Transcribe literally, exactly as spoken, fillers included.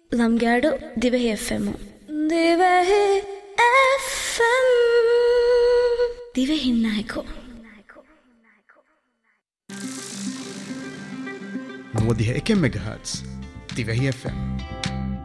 ಲಂಗ್ಯಾಡು ದಿವೆಹಿ F M ದಿವೆಹಿ F M ದಿವೆಹಿ ನಾಯಕೋ نوديها كم ميجا هرتز. دي هي اف ام